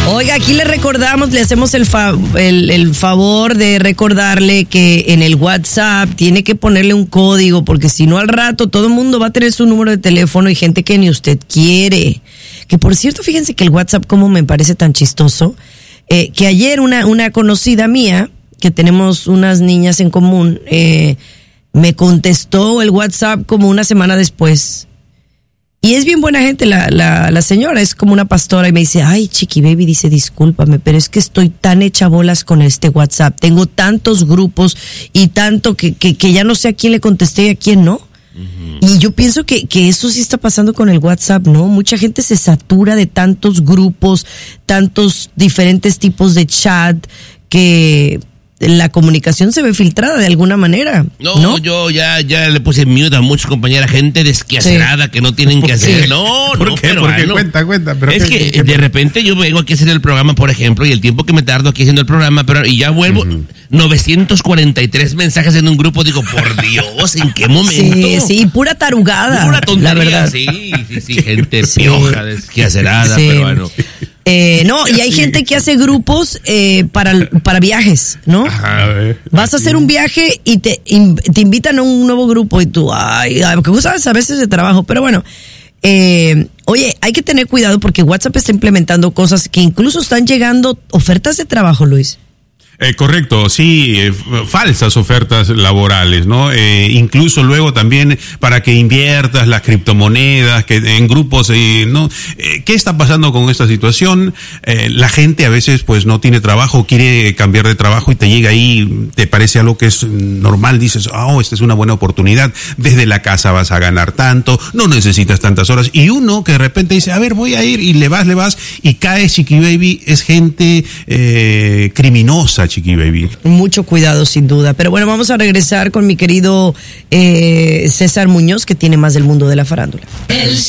Oiga, aquí le recordamos, le hacemos el favor de recordarle que en el WhatsApp tiene que ponerle un código, porque si no al rato todo el mundo va a tener su número de teléfono y gente que ni usted quiere. Que por cierto, fíjense que el WhatsApp como me parece tan chistoso, que ayer una conocida mía, que tenemos unas niñas en común, me contestó el WhatsApp como una semana después. Y es bien buena gente la señora, es como una pastora y me dice, ay, Chiqui Baby, dice, discúlpame, pero es que estoy tan hecha bolas con este WhatsApp. Tengo tantos grupos y tanto que ya no sé a quién le contesté y a quién no. Uh-huh. Y yo pienso que eso sí está pasando con el WhatsApp, ¿no? Mucha gente se satura de tantos grupos, tantos diferentes tipos de chat que la comunicación se ve filtrada de alguna manera. No, yo ya le puse mute a muchas compañeras, gente desquacerada que no tienen que hacer. No, ¿Por qué? Pero porque no. Cuenta. Pero es que de repente yo vengo aquí a hacer el programa, por ejemplo, y el tiempo que me tardo aquí haciendo el programa, y ya vuelvo, 943 mensajes en un grupo, digo, por Dios, ¿en qué momento? Sí, pura tarugada. Pura tontería, la verdad. Sí, gente pioja, desquacerada, pero bueno. No, y hay gente que hace grupos para viajes, ¿no? Ajá, vas a hacer un viaje y te invitan a un nuevo grupo y tú, porque tú sabes a veces de trabajo, pero bueno, oye, hay que tener cuidado porque WhatsApp está implementando cosas que incluso están llegando ofertas de trabajo, Luis. Correcto, sí, falsas ofertas laborales, ¿no? Incluso luego también para que inviertas las criptomonedas, que en grupos, ¿no? ¿Qué está pasando con esta situación? La gente a veces pues no tiene trabajo, quiere cambiar de trabajo y te llega ahí, te parece algo que es normal, dices, esta es una buena oportunidad, desde la casa vas a ganar tanto, no necesitas tantas horas, y uno que de repente dice, a ver, voy a ir, y le vas, y cae, Chiqui Baby, es gente criminosa, Chiqui Baby. Mucho cuidado, sin duda. Pero bueno, vamos a regresar con mi querido César Muñoz, que tiene más del mundo de la farándula.